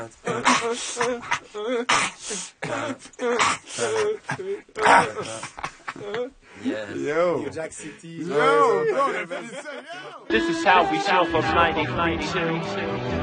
Yeah. Yo. Jack City. Yo. Bro, on a fait ça, yo. This is how we show from 1992.